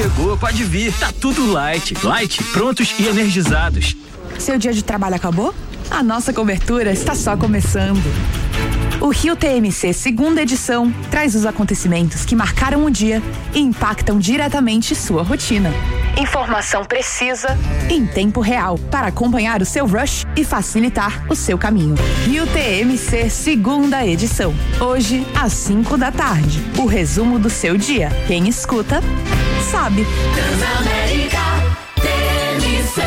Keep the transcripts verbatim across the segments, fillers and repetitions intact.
chegou, pode vir. Tá tudo light. Light, prontos e energizados. Seu dia de trabalho acabou? A nossa cobertura está só começando. O Rio T M C segunda edição traz os acontecimentos que marcaram o dia e impactam diretamente sua rotina. Informação precisa em tempo real para acompanhar o seu rush e facilitar o seu caminho. Rio T M C segunda edição. Hoje, às cinco da tarde. O resumo do seu dia. Quem escuta, sabe. Transamérica T M C.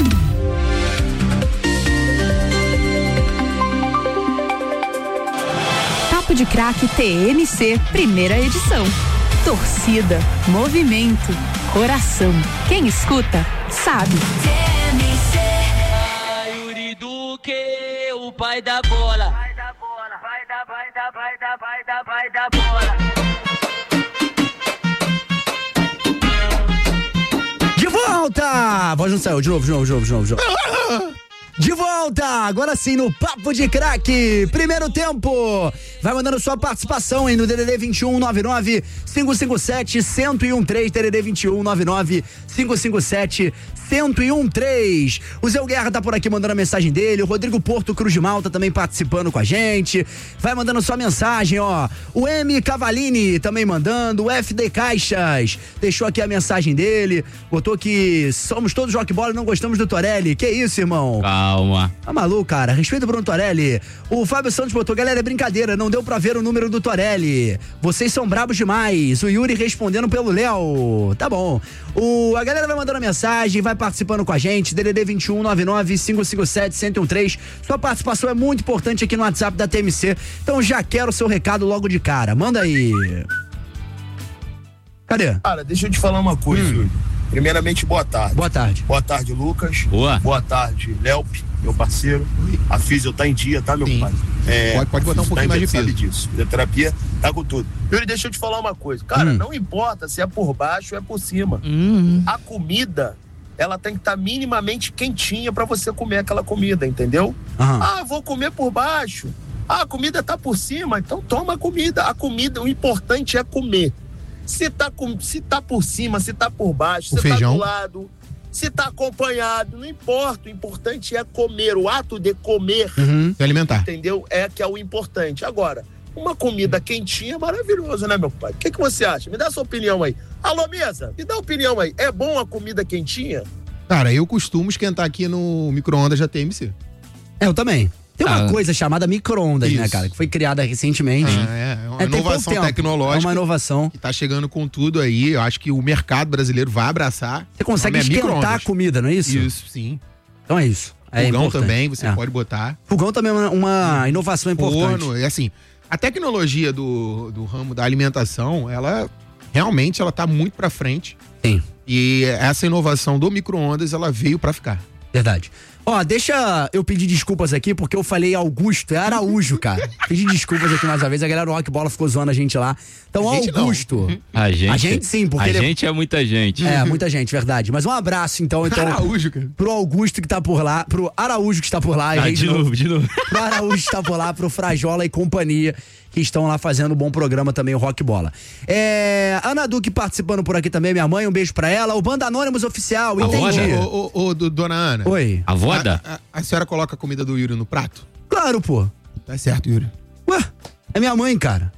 Papo de Craque T M C, primeira edição. Torcida, movimento, coração. Quem escuta, sabe. T M C. Ai, Yuri Duque, o pai da bola. Vai da bola, vai da, vai da, vai da, vai da, vai da bola. De volta! A voz não saiu, de novo, de novo, de novo, de novo. De novo. De volta, agora sim no Papo de Craque, primeiro tempo. Vai mandando sua participação aí no D D D vinte e um, nove nove, cinco cinco sete, um zero um três, D D D vinte e um, nove nove, cinco cinco sete, um zero um três. O Zé Guerra tá por aqui mandando a mensagem dele, o Rodrigo Porto Cruz de Malta também participando com a gente. Vai mandando sua mensagem, ó. O M Cavalini também mandando, o F D Caixas deixou aqui a mensagem dele, botou que somos todos rock bola e não gostamos do Torelli. Que isso, irmão? Calma. Tá maluco, cara. Respeito o Bruno Torelli. O Fábio Santos botou, galera, é brincadeira, não deu pra ver o número do Torelli. Vocês são brabos demais. O Yuri respondendo pelo Léo. Tá bom. O, a galera vai mandando mensagem, vai participando com a gente. D D D vinte e um, nove nove, cinco cinco sete, um zero um três. Sua participação é muito importante aqui no WhatsApp da T M C. Então já quero o seu recado logo de cara. Manda aí. Cadê? Cara, deixa eu te falar uma coisa, hum. Yuri. Primeiramente, boa tarde. Boa tarde. Boa tarde, Lucas. Boa. Boa tarde, Léo, meu parceiro. A físio tá em dia, tá, meu Sim. pai? É, pode, pode botar um pouquinho tá mais de sabe peso. disso. Fisioterapia tá com tudo. Yuri, deixa eu te falar uma coisa. Cara, Hum. não importa se é por baixo ou é por cima. Hum. A comida, ela tem que estar tá minimamente quentinha pra você comer aquela comida, entendeu? Aham. Ah, vou comer por baixo. Ah, a comida tá por cima, então toma a comida. A comida, o importante é comer. Se tá, com, se tá por cima, se tá por baixo, O se feijão. tá do lado, se tá acompanhado, não importa. O importante é comer. O ato de comer, Uhum. Se alimentar. entendeu? É que é o importante. Agora, uma comida quentinha é maravilhoso, né, meu pai? O que, que você acha? Me dá sua opinião aí. Alô, mesa, me dá a opinião aí. É bom a comida quentinha? Cara, eu costumo esquentar aqui no micro-ondas da T M C. É, eu também. Tem uma Ah. coisa chamada micro-ondas, né, Isso. cara? Que foi criada recentemente. Ah, é, é uma É, tem pouco inovação tempo. tecnológica. É uma inovação. Que tá chegando com tudo aí. Eu acho que o mercado brasileiro vai abraçar. Você consegue O nome é esquentar a micro-ondas. comida, não é isso? Isso, sim. Então é isso. É Fogão importante. também, você É. pode botar. Fogão também é uma, uma inovação importante. Forno, é assim, a tecnologia do, do ramo da alimentação, ela realmente ela tá muito pra frente. Sim, E essa inovação do micro-ondas, ela veio pra ficar. verdade. Ó, deixa eu pedir desculpas aqui, porque eu falei Augusto, é Araújo, cara. Pedi desculpas aqui mais uma vez, a galera do Rock Bola ficou zoando a gente lá. Então, A gente não. Augusto. A gente, A gente sim, porque A ele é- gente é muita gente. É, muita gente, verdade. Mas um abraço, então, então Araújo, cara. pro Augusto que tá por lá, pro Araújo que está por lá. Ah, errei de novo, de novo. Pro Araújo que está por lá, pro Frajola e companhia, que estão lá fazendo um bom programa também, o Rock Bola. É, Ana Duque participando por aqui também, minha mãe, um beijo pra ela. O Banda Anônimos Oficial, A entendi. voda? Ô, ô, ô, do- dona Ana. Oi. A voda? A, a, a senhora coloca a comida do Yuri no prato? Claro, pô. Tá certo, Yuri. Ué, é minha mãe, cara.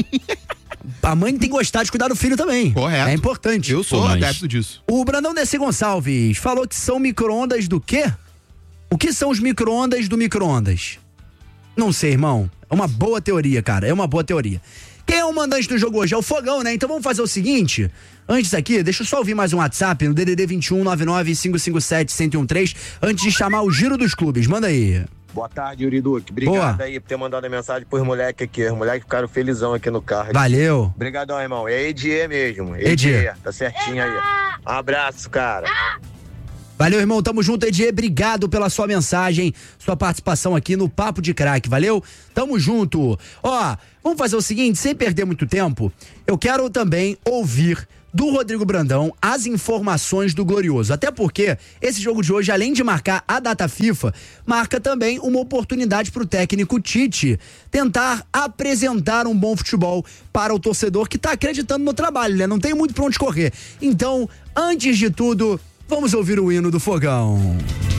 A mãe tem que gostar de cuidar do filho também. Correto. É importante. Eu sou Pô, mas- adepto disso. O Brandão Desi Gonçalves falou que são micro-ondas do quê? O que são os micro-ondas do micro-ondas? Não sei, irmão. É uma boa teoria, cara. É uma boa teoria. Quem é o mandante do jogo hoje? É o Fogão, né? Então vamos fazer o seguinte. Antes aqui, deixa eu só ouvir mais um WhatsApp no D D D vinte e um, nove nove, cinco cinco sete, um zero um três, antes de chamar o giro dos clubes. Manda aí. Boa tarde, Yuri Duque. Obrigado Boa. aí por ter mandado a mensagem pros moleques aqui. Os moleques ficaram felizão aqui no carro. Valeu. Obrigadão, irmão. É Edier mesmo. Edier. Edier. Tá certinho aí. Um abraço, cara. Valeu, irmão. Tamo junto, Edier. Obrigado pela sua mensagem, sua participação aqui no Papo de Craque. Valeu? Tamo junto. Ó, vamos fazer o seguinte, sem perder muito tempo, eu quero também ouvir do Rodrigo Brandão, as informações do Glorioso. Até porque esse jogo de hoje, além de marcar a data FIFA, marca também uma oportunidade para o técnico Tite tentar apresentar um bom futebol para o torcedor que está acreditando no trabalho, né? Não tem muito para onde correr. Então, antes de tudo, vamos ouvir o hino do Fogão.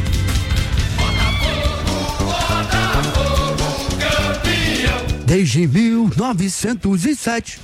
Desde mil novecentos e sete.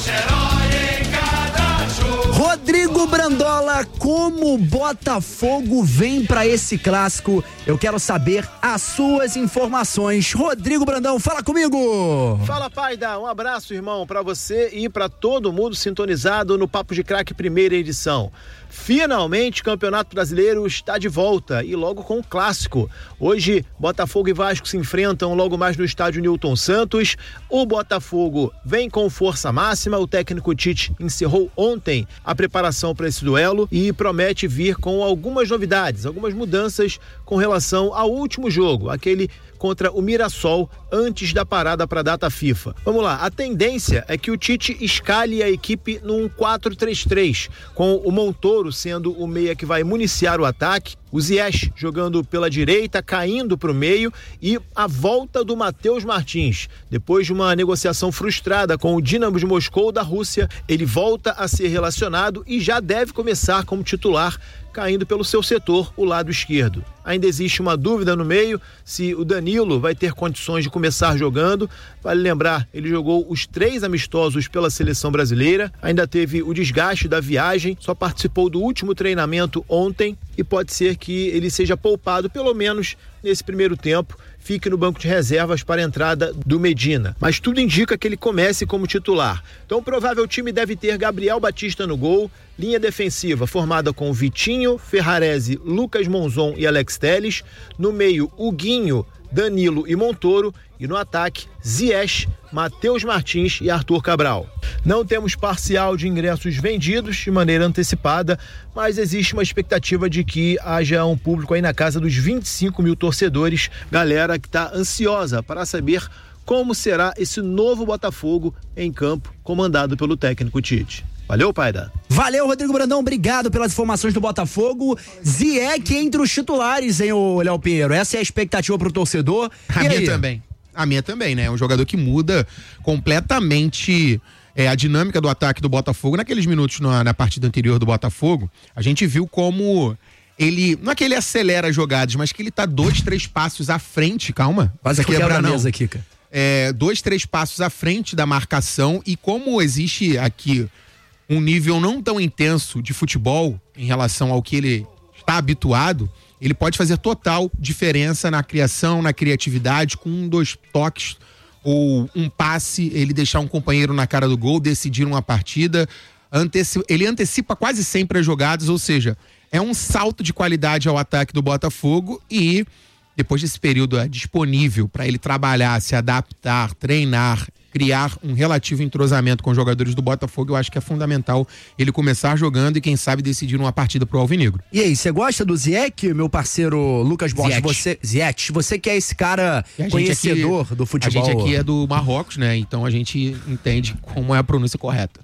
Rodrigo Brandola, como o Botafogo vem pra esse clássico? Eu quero saber as suas informações. Rodrigo Brandão, fala comigo! Fala, Paida, um abraço, irmão, pra você e pra todo mundo sintonizado no Papo de Craque primeira edição. Finalmente, o Campeonato Brasileiro está de volta e logo com o clássico. Hoje, Botafogo e Vasco se enfrentam logo mais no estádio Newton Santos. O Botafogo vem com força máxima. O técnico Tite encerrou ontem a preparação para esse duelo e promete vir com algumas novidades, algumas mudanças com relação ao último jogo, aquele contra o Mirassol antes da parada para a data FIFA. Vamos lá, a tendência é que o Tite escale a equipe num quatro três três, com o Montoro sendo o meia que vai municiar o ataque, o Ziyech jogando pela direita, caindo para o meio, e a volta do Matheus Martins. Depois de uma negociação frustrada com o Dinamo de Moscou da Rússia, ele volta a ser relacionado e já deve começar como titular, caindo pelo seu setor, o lado esquerdo. Ainda existe uma dúvida no meio se o Danilo vai ter condições de começar jogando. Vale lembrar, ele jogou os três amistosos pela seleção brasileira, ainda teve o desgaste da viagem, só participou do último treinamento ontem e pode ser que ele seja poupado pelo menos nesse primeiro tempo, fique no banco de reservas para a entrada do Medina. Mas tudo indica que ele comece como titular. Então o provável time deve ter Gabriel Batista no gol, linha defensiva formada com Vitinho, Ferrarese, Lucas Monzon e Alex Telles, no meio Huguinho, Danilo e Montoro, e no ataque Ziyech, Matheus Martins e Arthur Cabral. Não temos parcial de ingressos vendidos de maneira antecipada, mas existe uma expectativa de que haja um público aí na casa dos vinte e cinco mil torcedores, galera que está ansiosa para saber como será esse novo Botafogo em campo, comandado pelo técnico Tite. Valeu, Paida. Valeu, Rodrigo Brandão, obrigado pelas informações do Botafogo. Ziyech entre os titulares, hein, ô Léo Pinheiro? Essa é a expectativa pro torcedor. A e minha aí? também. A minha também, né? É um jogador que muda completamente é, a dinâmica do ataque do Botafogo. Naqueles minutos na, na partida anterior do Botafogo, a gente viu como ele, não é que ele acelera jogadas, mas que ele tá dois, três passos à frente, calma. Quase aqui quebra a mesa aqui, cara. É, dois, três passos à frente da marcação, e como existe aqui um nível não tão intenso de futebol em relação ao que ele está habituado, ele pode fazer total diferença na criação, na criatividade, com um, dois toques ou um passe, ele deixar um companheiro na cara do gol, decidir uma partida. Anteci- ele antecipa quase sempre as jogadas, ou seja, é um salto de qualidade ao ataque do Botafogo, e depois desse período é disponível para ele trabalhar, se adaptar, treinar, criar um relativo entrosamento com os jogadores do Botafogo. Eu acho que é fundamental ele começar jogando e quem sabe decidir uma partida pro Alvinegro. E aí, você gosta do Ziyech, meu parceiro Lucas Borges? Ziyech. Você, Ziyech, você que é esse cara conhecedor aqui, do futebol. A gente aqui é do Marrocos, né? Então a gente entende como é a pronúncia correta.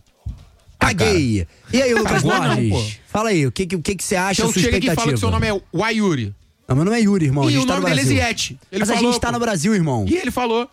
Caguei. E aí, Lucas Cagou não, Borges? pô. Fala aí, o que, que, que você acha, Então sua chega aqui e expectativa? fala que seu nome é Wayuri. Não, meu nome é Yuri, irmão. E a gente o tá nome no dele é Brasil. Ziyech. Ele Mas falou, a gente tá pô. no Brasil, irmão. E ele falou.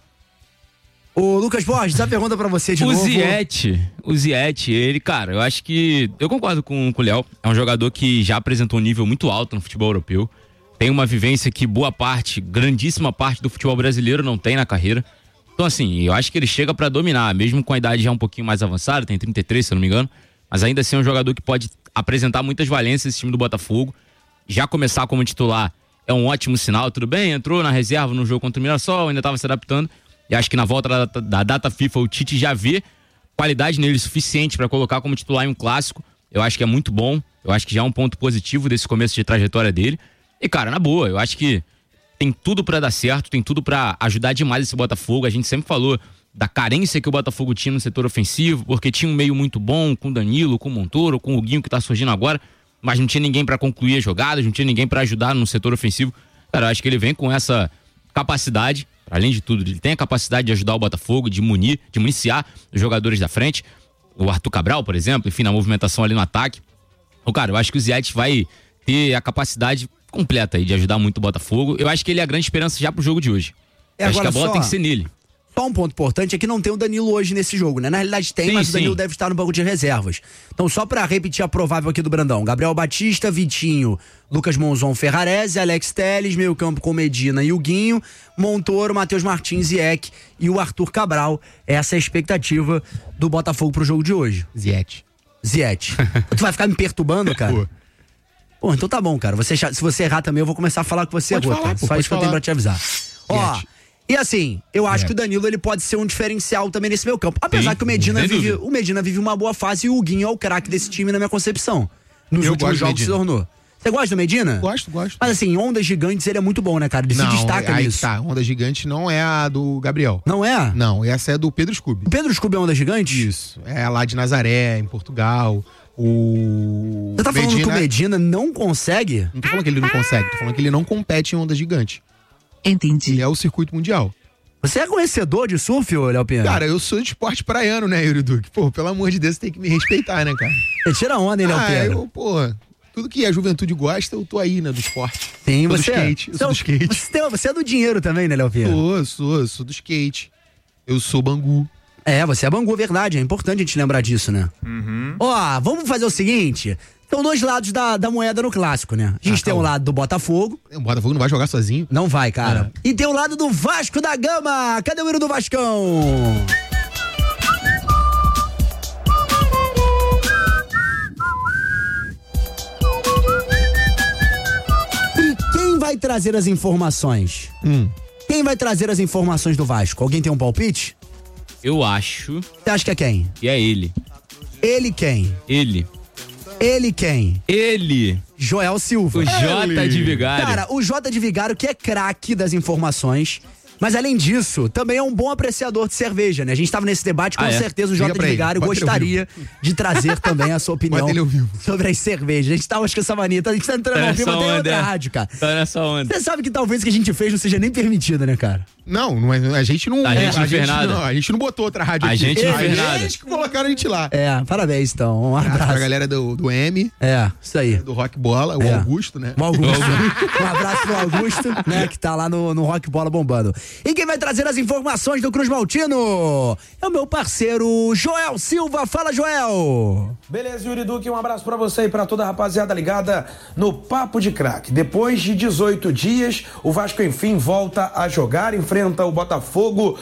Ô, Lucas Borges, a pergunta pra você de o novo. Ziyech, o Ziyech, ele, cara, eu acho que... Eu concordo com, com o Léo. É um jogador que já apresentou um nível muito alto no futebol europeu. Tem uma vivência que boa parte, grandíssima parte do futebol brasileiro não tem na carreira. Então, assim, eu acho que ele chega pra dominar, mesmo com a idade já um pouquinho mais avançada, tem trinta e três, se eu não me engano. Mas ainda assim é um jogador que pode apresentar muitas valências nesse time do Botafogo. Já começar como titular é um ótimo sinal, tudo bem? Entrou na reserva no jogo contra o Mirassol, ainda estava se adaptando. E acho que na volta da, da data FIFA o Tite já vê qualidade nele suficiente para colocar como titular em um clássico. Eu acho que é muito bom. Eu acho que já é um ponto positivo desse começo de trajetória dele. E, cara, na boa, eu acho que tem tudo para dar certo, tem tudo para ajudar demais esse Botafogo. A gente sempre falou da carência que o Botafogo tinha no setor ofensivo, porque tinha um meio muito bom com o Danilo, com o Montoro, com o Huguinho que tá surgindo agora, mas não tinha ninguém para concluir as jogadas, não tinha ninguém para ajudar no setor ofensivo. Cara, eu acho que ele vem com essa capacidade, além de tudo, ele tem a capacidade de ajudar o Botafogo, de munir, de municiar os jogadores da frente. o Arthur Cabral, por exemplo, enfim, na movimentação ali no ataque. Ô, cara, eu acho que o Ziyech vai ter a capacidade completa aí de ajudar muito o Botafogo. Eu acho que ele é a grande esperança já pro jogo de hoje. É, acho que a bola só, tem que ser nele. Só um ponto importante é que não tem o Danilo hoje nesse jogo, né? Na realidade tem, Sim, mas o Danilo sim. deve estar no banco de reservas. Então, só pra repetir a provável aqui do Brandão: Gabriel Batista, Vitinho, Lucas Monzon, Ferrarese, Alex Telles, meio campo com Medina e o Guinho, Montoro, Matheus Martins, Ziyech e o Arthur Cabral. Essa é a expectativa do Botafogo pro jogo de hoje. Ziyech. Ziyech. Tu vai ficar me perturbando, cara? Pô. Pô, então tá bom, cara. Você, se você errar também, eu vou começar a falar que você Pode errou, falar, cara. pô, Só pode isso que eu tenho falar. pra te avisar. Ó, Ziyech. e assim, eu acho Ziyech. que o Danilo ele pode ser um diferencial também nesse meio campo. Apesar Sim, que o Medina, sem vive, dúvida. o Medina vive uma boa fase e o Guinho é o craque desse time na minha concepção. Nos Eu últimos gosto do jogos se Medina. tornou. Você gosta do Medina? Gosto, gosto. Mas assim, em ondas gigantes ele é muito bom, né, cara? Ele se destaca aí nisso. tá, onda gigante não é a do Gabriel. Não é? Não, essa é do Pedro Scooby. O Pedro Scooby é onda gigante? Isso. É lá de Nazaré, em Portugal. O. Você tá falando Medina- que o Medina não consegue? Não tô falando que ele não consegue, tô falando que ele não compete em onda gigante. Entendi. Ele é o circuito mundial. Você é conhecedor de surf, ô Léo Pinheiro? Cara, eu sou de esporte praiano, né, Yuri Duque? Pô, pelo amor de Deus, você tem que me respeitar, né, cara? Você tira onda, hein, Léo Ah, Pinheiro? eu, pô, tudo que a juventude gosta, eu tô aí, né, do esporte. Sim, Sou você do skate, eu sou do skate. Você, tem- você é do dinheiro também, né, Léo Pinheiro? Sou, sou, sou do skate. Eu sou Bangu. É, você é Bangu, verdade. É importante a gente lembrar disso, né? Ó, vamos fazer o seguinte. São dois lados da, da moeda no clássico, né? A gente Ah, tem o calma. lado do Botafogo. O Botafogo não vai jogar sozinho. Não vai, cara. E tem o lado do Vasco da Gama. Cadê o hino do Vascão? E quem vai trazer as informações? Hum. Quem vai trazer as informações do Vasco? Alguém tem um palpite? Eu acho Você acha que é quem? que é ele. Ele quem? Ele. Ele quem? Ele. Joel Silva. O Jota de Vigário. Cara, o Jota de Vigário, que é craque das informações, mas além disso, também é um bom apreciador de cerveja, né? A gente tava nesse debate, com Ah, é? certeza o Liga Jota de pra ele, Vigário bota ele ao gostaria de trazer também a sua opinião Bota ele ao vivo. sobre as cervejas. A gente tava, acho que essa mania, a gente tá entrando Tá ao vivo nessa até em onda, outra é. rádio, cara. Tá nessa onda. Você sabe que talvez o que a gente fez não seja nem permitido, né, cara? Não, não é, a gente não. A gente não a fez nada. Não, a gente não botou outra rádio A aqui. gente não a fez nada. gente que colocaram a gente lá. É, parabéns, então. Um Pra abraço. galera do, do M, É, isso aí. do Rock Bola, o É. Augusto, né? O Augusto. Um abraço pro Augusto, né, que tá lá no, no Rock Bola bombando. E quem vai trazer as informações do Cruz Maltino é o meu parceiro Joel Silva. Fala, Joel! Beleza, Yuri Duque, um abraço pra você e pra toda a rapaziada ligada no Papo de Craque. Depois de dezoito dias, o Vasco enfim volta a jogar, enfrenta o Botafogo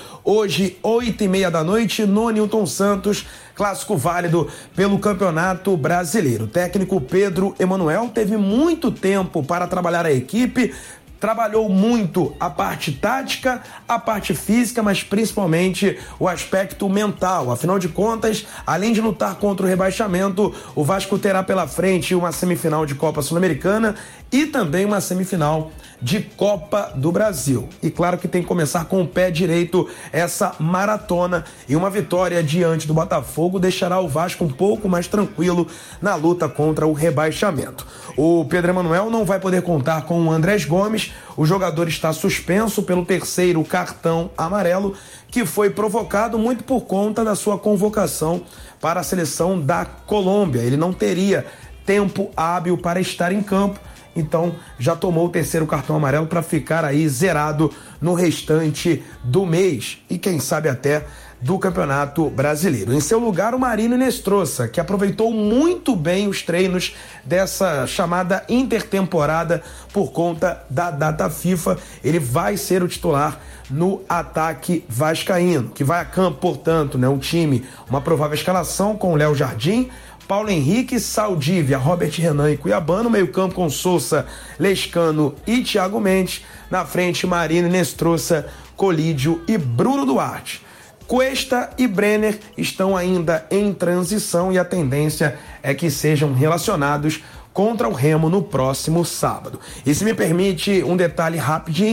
hoje, oito e meia da noite, no Newton Santos, clássico válido pelo Campeonato Brasileiro. O técnico Pedro Emanuel teve muito tempo para trabalhar a equipe, trabalhou muito a parte tática, a parte física, mas principalmente o aspecto mental. Afinal de contas, além de lutar contra o rebaixamento, o Vasco terá pela frente uma semifinal de Copa Sul-Americana e também uma semifinal de Copa do Brasil. E claro que tem que começar com o pé direito essa maratona, e uma vitória diante do Botafogo deixará o Vasco um pouco mais tranquilo na luta contra o rebaixamento. O Pedro Emanuel não vai poder contar com o Andrés Gomes, o jogador está suspenso pelo terceiro cartão amarelo, que foi provocado muito por conta da sua convocação para a seleção da Colômbia. Ele não teria tempo hábil para estar em campo, então já tomou o terceiro cartão amarelo para ficar aí zerado no restante do mês e quem sabe até do Campeonato Brasileiro. Em seu lugar, o Marino Inestrosa, que aproveitou muito bem os treinos dessa chamada intertemporada por conta da data FIFA. Ele vai ser o titular no ataque vascaíno, que vai a campo, portanto, né, um time, uma provável escalação com Léo Jardim, Paulo Henrique, Saldívia, Robert Renan e Cuiabano, meio campo com Sousa, Lescano e Thiago Mendes, na frente Marino Inestrosa, Colídio e Bruno Duarte. Cuesta e Brenner estão ainda em transição e a tendência é que sejam relacionados contra o Remo no próximo sábado. E se me permite um detalhe rapidinho,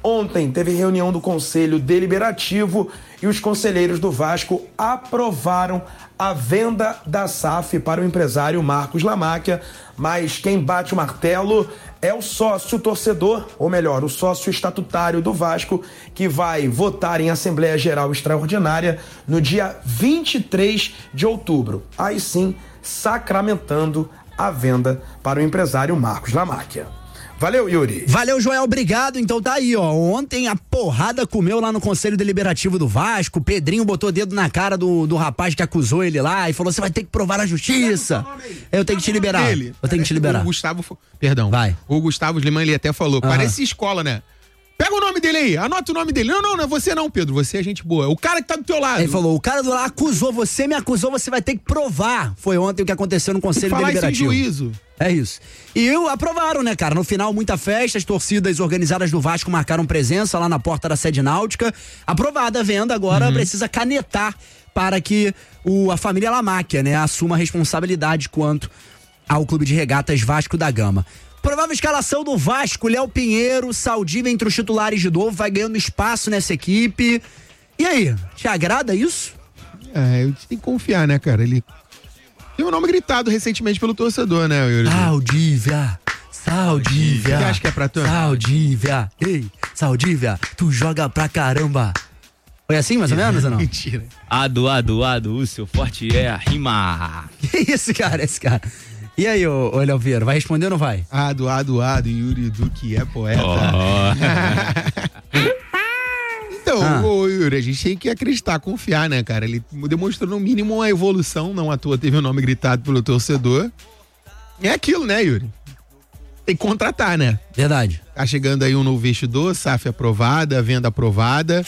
Ontem teve reunião do Conselho Deliberativo e os conselheiros do Vasco aprovaram a venda da S A F para o empresário Marcos Lamáquia, mas quem bate o martelo é o sócio torcedor, ou melhor, o sócio estatutário do Vasco, que vai votar em Assembleia Geral Extraordinária no dia vinte e três de outubro. Aí sim, sacramentando a venda para o empresário Marcos Lamáquia. Valeu, Yuri. Valeu, Joel, obrigado. Então tá aí, ó. Ontem a porrada comeu lá no Conselho Deliberativo do Vasco. Pedrinho botou dedo na cara do, do rapaz que acusou ele lá e falou: você vai ter que provar a justiça. Eu tenho que te liberar. Ele. Eu tenho que te liberar. O Gustavo, perdão. Vai. O Gustavo Sliman, ele até falou: Aham. parece escola, né? Pega o nome dele aí, anota o nome dele. Não, não, não é você não, Pedro. Você é gente boa. É o cara que tá do teu lado. Ele falou: o cara do lá acusou você, me acusou, você vai ter que provar. Foi ontem o que aconteceu no Conselho Falar isso em Deliberativo. juízo. É isso. E eu aprovaram, né, cara? No final, muita festa, as torcidas organizadas do Vasco marcaram presença lá na porta da sede náutica. Aprovada a venda, agora Uhum. precisa canetar para que o, a família Lamáquia, né, assuma a responsabilidade quanto ao Clube de Regatas Vasco da Gama. Provável escalação do Vasco: Léo Pinheiro, Saldívia entre os titulares de novo, vai ganhando espaço nessa equipe. E aí, te agrada isso? É, a gente tem que confiar, né, cara? Ele tem um nome gritado recentemente pelo torcedor, né, Yuri? Saldívia, Saldívia. Você acha que é pra tu? Saldívia, ei, Saldívia, tu joga pra caramba. Foi assim, mais ou menos, ou não? Mentira. Ado, ado, ado, o seu forte é a rima. Que isso, cara, esse cara. E aí, ô, ô Léo Vieira, vai responder ou não vai? Ado, ado, ado, Yuri Duque é poeta. Então, Ah. ô, Yuri, a gente tem que acreditar, confiar, né, cara? Ele demonstrou no mínimo uma evolução, não à toa teve o nome gritado pelo torcedor. É aquilo, né, Yuri? Tem que contratar, né? Verdade. Tá chegando aí um novo investidor, S A F aprovada, venda aprovada.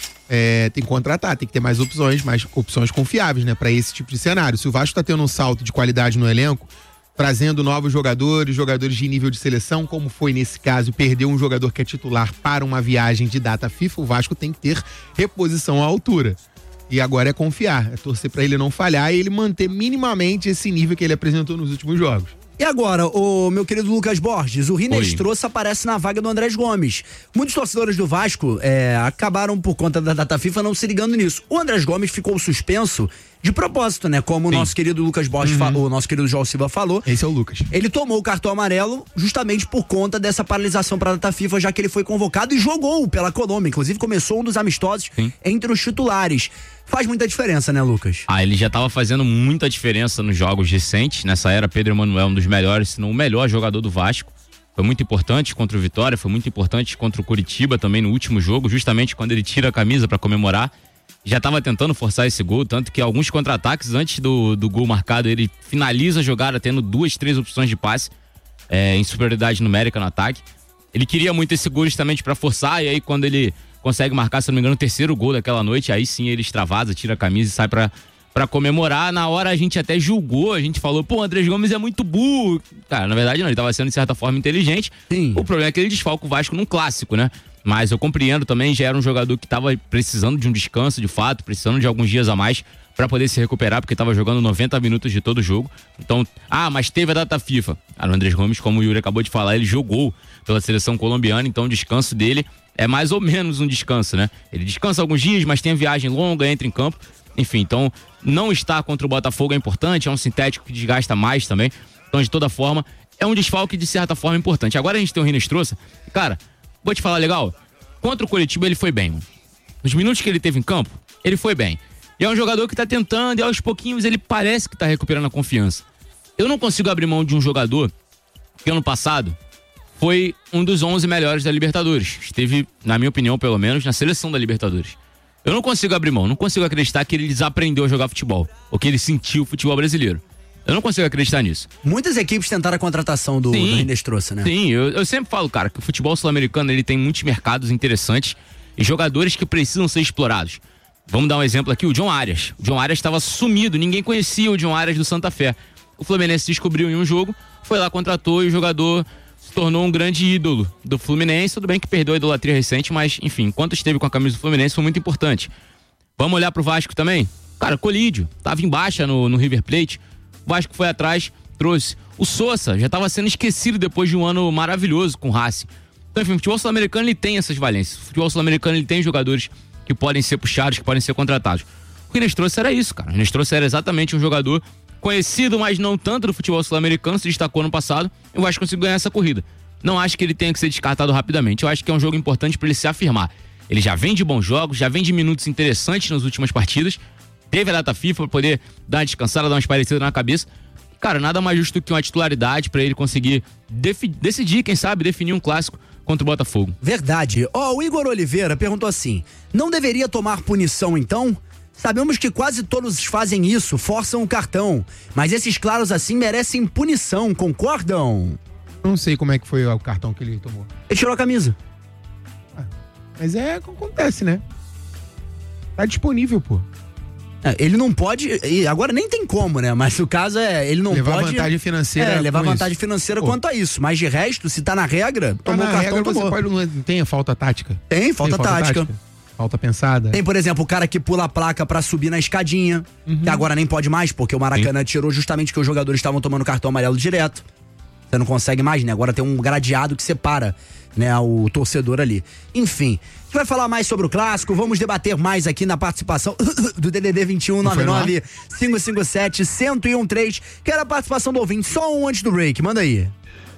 É, tem que contratar, tem que ter mais opções, mais opções confiáveis, né, pra esse tipo de cenário. Se o Vasco tá tendo um salto de qualidade no elenco, trazendo novos jogadores, jogadores de nível de seleção, como foi nesse caso, perdeu um jogador que é titular para uma viagem de data FIFA, o Vasco tem que ter reposição à altura. E agora é confiar, é torcer pra ele não falhar e ele manter minimamente esse nível que ele apresentou nos últimos jogos. E agora, o meu querido Lucas Borges, o Oi. Rinestrosa aparece na vaga do Andrés Gomes. Muitos torcedores do Vasco é, acabaram, por conta da data FIFA, não se ligando nisso. O Andrés Gomes ficou suspenso de propósito, né? Como Sim. o nosso querido Lucas Borges, Uhum. fa- o nosso querido João Silva falou. Esse é o Lucas. Ele tomou o cartão amarelo justamente por conta dessa paralisação para a data FIFA, já que ele foi convocado e jogou pela Colômbia. Inclusive, começou um dos amistosos Sim. entre os titulares. Faz muita diferença, né, Lucas? Ah, ele já tava fazendo muita diferença nos jogos recentes. Nessa era, Pedro Emanuel, um dos melhores, se não o melhor jogador do Vasco. Foi muito importante contra o Vitória, foi muito importante contra o Curitiba também no último jogo, justamente quando ele tira a camisa para comemorar. Já tava tentando forçar esse gol, tanto que alguns contra-ataques antes do, do gol marcado, ele finaliza a jogada tendo duas, três opções de passe é, em superioridade numérica no ataque. Ele queria muito esse gol justamente para forçar, e aí quando ele consegue marcar, se não me engano, o terceiro gol daquela noite, aí sim ele extravasa, tira a camisa e sai pra, pra comemorar. Na hora a gente até julgou, a gente falou, pô, o Andrés Gomes é muito burro. Cara, na verdade não, ele tava sendo de certa forma inteligente. Sim. O problema é que ele desfalca o Vasco num clássico, né? Mas eu compreendo também, já era um jogador que tava precisando de um descanso, de fato, precisando de alguns dias a mais pra poder se recuperar, porque tava jogando noventa minutos de todo jogo. Então, ah, mas teve a data FIFA. Ah, o Andrés Gomes, como o Yuri acabou de falar, ele jogou pela seleção colombiana, então o descanso dele é mais ou menos um descanso, né? Ele descansa alguns dias, mas tem a viagem longa, entra em campo. Enfim, então não estar contra o Botafogo é importante, é um sintético que desgasta mais também. Então, de toda forma, é um desfalque de certa forma importante. Agora a gente tem o Rinestrosa. Cara, vou te falar legal, contra o Curitiba ele foi bem, mano. Nos minutos que ele teve em campo, ele foi bem. E é um jogador que tá tentando e aos pouquinhos ele parece que tá recuperando a confiança. Eu não consigo abrir mão de um jogador que ano passado foi um dos onze melhores da Libertadores. Esteve, na minha opinião, pelo menos, na seleção da Libertadores. Eu não consigo abrir mão, não consigo acreditar que ele desaprendeu a jogar futebol, ou que ele sentiu o futebol brasileiro. Eu não consigo acreditar nisso. Muitas equipes tentaram a contratação do, do Rinestrosa, né? Sim, eu, eu sempre falo, cara, que o futebol sul-americano ele tem muitos mercados interessantes e jogadores que precisam ser explorados. Vamos dar um exemplo aqui, o John Arias. O John Arias estava sumido, ninguém conhecia o John Arias do Santa Fé. O Fluminense descobriu em um jogo, foi lá, contratou e o jogador se tornou um grande ídolo do Fluminense. Tudo bem que perdeu a idolatria recente, mas enfim, enquanto esteve com a camisa do Fluminense foi muito importante. Vamos olhar pro Vasco também? Cara, Colídio, tava em baixa no, no River Plate. O Vasco foi atrás, trouxe. O Sousa já estava sendo esquecido depois de um ano maravilhoso com o Racing. Então, enfim, o futebol sul-americano ele tem essas valências. O futebol sul-americano ele tem jogadores que podem ser puxados, que podem ser contratados. O Rinestrosa era isso, cara. O Rinestrosa era exatamente um jogador conhecido, mas não tanto do futebol sul-americano, se destacou no passado, e o Vasco conseguiu ganhar essa corrida. Não acho que ele tenha que ser descartado rapidamente. Eu acho que é um jogo importante para ele se afirmar. Ele já vem de bons jogos, já vem de minutos interessantes nas últimas partidas. Teve a data FIFA para poder dar uma descansada, dar uma esparecida na cabeça. Cara, nada mais justo do que uma titularidade para ele conseguir defi- decidir, quem sabe, definir um clássico contra o Botafogo. Verdade. Ó, oh, o Igor Oliveira perguntou assim: não deveria tomar punição então? Sabemos que quase todos fazem isso, forçam o cartão. Mas esses claros assim merecem punição, concordam? Não sei como é que foi o cartão que ele tomou. Ele tirou a camisa. Ah, mas é o que acontece, né? Tá disponível, pô. É, ele não pode, e agora nem tem como, né? Mas o caso é, ele não levar pode... Levar vantagem financeira. É, levar vantagem isso. financeira Pô. Quanto a isso. Mas de resto, se tá na regra, tá tomou na cartão, regra, tomou. Você pode, não tem a falta tática? Tem, falta, tem falta tática. tática. Falta pensada. Tem, por exemplo, o cara que pula a placa pra subir na escadinha, uhum. que agora nem pode mais, porque o Maracanã Sim. tirou justamente que os jogadores estavam tomando cartão amarelo direto. Você não consegue mais, né? Agora tem um gradeado que separa, né, o torcedor ali. Enfim, a gente vai falar mais sobre o clássico, vamos debater mais aqui na participação do D D D vinte e um, nove nove, cinco cinco sete, um um três, que era a participação do ouvinte, só um antes do break, manda aí.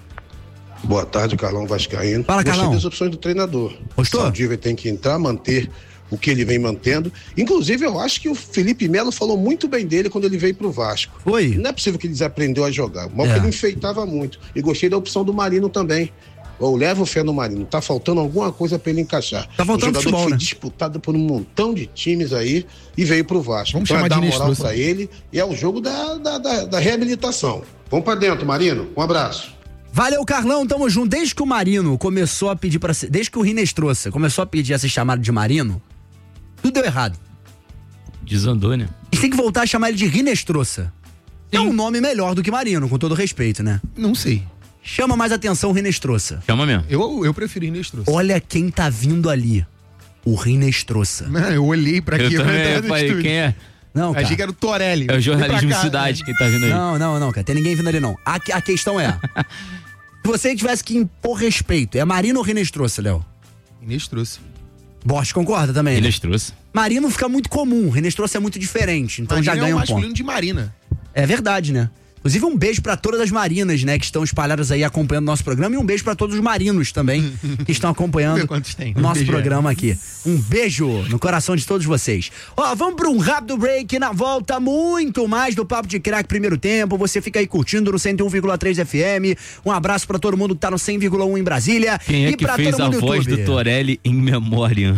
Boa tarde, Carlão Vascaíno. Fala, Carlão. Gostei das opções do treinador. Gostou? O Saldívia tem que entrar, manter o que ele vem mantendo. Inclusive, eu acho que o Felipe Melo falou muito bem dele quando ele veio pro Vasco. Foi? Não é possível que ele desaprendeu a jogar. Mal é. que ele enfeitava muito. E gostei da opção do Marino também. Eu levo fé no Marino. Tá faltando alguma coisa pra ele encaixar. Tá faltando um jogador futebol, que foi né? disputado por um montão de times aí e veio pro Vasco. Vamos então, chamar é de dar moral Nestor, pra ele e é o jogo da, da, da, da reabilitação. Vamos pra dentro, Marino. Um abraço. Valeu, Carlão, tamo junto. Desde que o Marino começou a pedir pra ser, desde que o Rinestrosa começou a pedir a ser chamado de Marino, tudo deu errado. Desandou, né? A gente tem que voltar a chamar ele de Rinestrosa. É um nome melhor do que Marino, com todo respeito, né? Não sei. Chama mais atenção o Rinestrosa. Chama mesmo. Eu, eu prefiro Rinestrosa. Olha quem tá vindo ali. O Rinestrosa. Eu olhei pra aqui. Eu também, eu falei, quem é? Não, cara. Achei que era o Torelli. É o jornalismo de cidade que tá vindo aí. Não, não, não, cara. Tem ninguém vindo ali, não. A, a questão é... se você tivesse que impor respeito, é Marino ou Rinestrosa, Léo? Rinestrosa. Bosch concorda também, né? Rinestrosa. Marino fica muito comum, Rinestrosa é muito diferente, então Marina já ganha é um um ponto. masculino de Marina. É verdade, né? Inclusive um beijo pra todas as marinas, né, que estão espalhadas aí acompanhando o nosso programa, e um beijo pra todos os marinos também que estão acompanhando o nosso programa aqui. Um beijo no coração de todos vocês. Ó, vamos pra um rápido break, na volta muito mais do Papo de Crack primeiro tempo. Você fica aí curtindo no cento e um vírgula três F M. Um abraço pra todo mundo que tá no cem vírgula um em Brasília. Quem é e que pra fez todo a mundo voz YouTube. do Torelli em memória?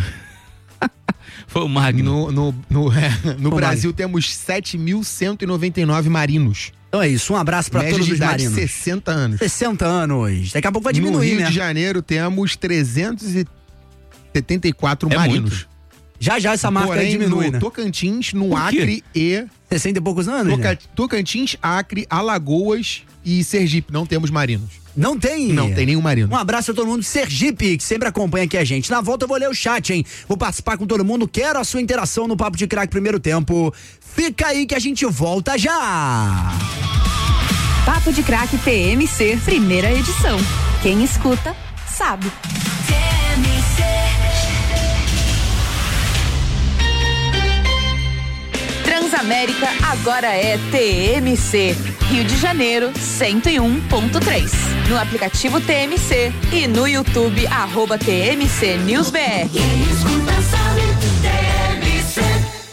Foi o Magno. No, no, no, é, no Ô, Brasil Magno. temos sete mil cento e noventa e nove marinos. Então é isso, um abraço pra Média todos de os idade, marinos. sessenta anos. sessenta anos. Daqui a pouco vai No diminuir, Rio né? de Janeiro temos trezentos e setenta e quatro É marinos. muito. Já já essa marca Porém, aí diminui, no né? Tocantins, no Por quê? Acre e... sessenta e poucos anos, Toca- né? Tocantins, Acre, Alagoas e Sergipe. Não temos marinos. Não tem? Não tem nenhum marino. Um abraço a todo mundo de Sergipe, que sempre acompanha aqui a gente. Na volta eu vou ler o chat, hein? Vou participar com todo mundo, quero a sua interação no Papo de Crack primeiro tempo. Fica aí que a gente volta já! Papo de Crack T M C, primeira edição. Quem escuta, sabe. T M C. Transamérica agora é T M C. Rio de Janeiro, cento e um ponto três. No aplicativo T M C e no YouTube, arroba T M C News B R. Quem escuta sabe, T M C.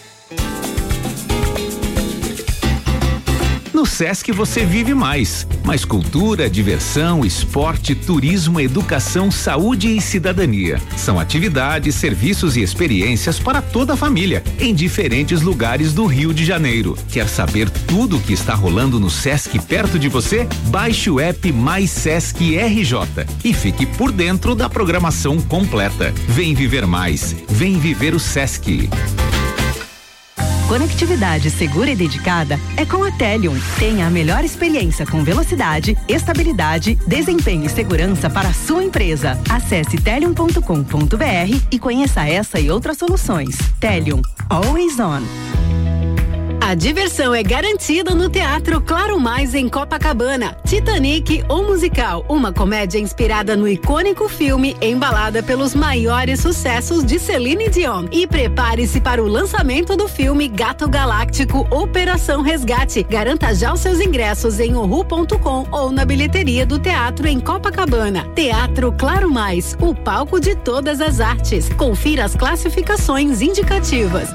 No Sesc você vive mais. Mais cultura, diversão, esporte, turismo, educação, saúde e cidadania. São atividades, serviços e experiências para toda a família, em diferentes lugares do Rio de Janeiro. Quer saber tudo o que está rolando no Sesc perto de você? Baixe o app Mais Sesc R J e fique por dentro da programação completa. Vem viver mais. Vem viver o Sesc. Conectividade segura e dedicada é com a Telium. Tenha a melhor experiência com velocidade, estabilidade, desempenho e segurança para a sua empresa. Acesse telium ponto com ponto b r e conheça essa e outras soluções. Telium, always on. A diversão é garantida no Teatro Claro Mais em Copacabana. Titanic, o musical, uma comédia inspirada no icônico filme, embalada pelos maiores sucessos de Celine Dion. E prepare-se para o lançamento do filme Gato Galáctico Operação Resgate. Garanta já os seus ingressos em uhu ponto com ou na bilheteria do teatro em Copacabana. Teatro Claro Mais, o palco de todas as artes. Confira as classificações indicativas.